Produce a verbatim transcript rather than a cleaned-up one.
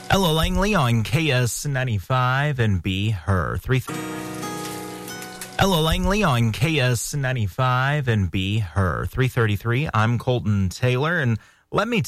Ella Langley on K S ninety-five and Be Her. Three. Ella Langley on K S ninety-five and Be Her. three thirty-three. I'm Colton Taylor, and let me